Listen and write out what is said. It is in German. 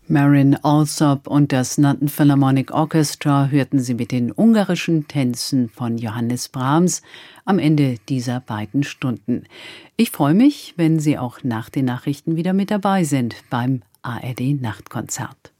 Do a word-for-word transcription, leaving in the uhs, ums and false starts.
Marin Alsop und das London Philharmonic Orchestra hörten Sie mit den ungarischen Tänzen von Johannes Brahms am Ende dieser beiden Stunden. Ich freue mich, wenn Sie auch nach den Nachrichten wieder mit dabei sind beim A R D Nachtkonzert.